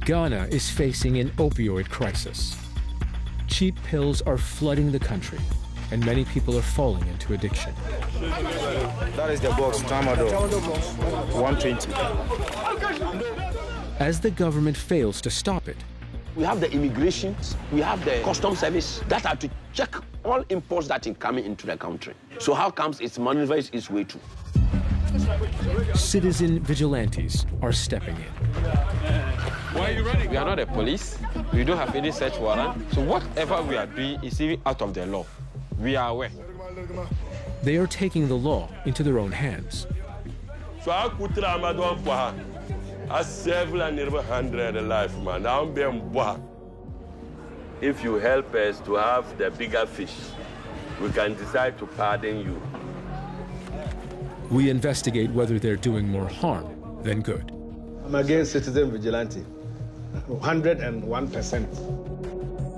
Ghana is facing an opioid crisis. Cheap pills are flooding the country, and many people are falling into addiction. That is the box, Tramadol, 120. As the government fails to stop it, we have the immigration, we have the customs service that have to check all imports that are coming into the country. So how comes it maneuvers its way to? Citizen vigilantes are stepping in. Why are you running? We are not the police. We don't have any search warrant. So whatever we are doing is even out of the law. We are aware. They are taking the law into their own hands. So I could I several and 100 life, man. If you help us to have the bigger fish, we can decide to pardon you. We investigate whether they're doing more harm than good. I'm against citizen vigilante, 101%.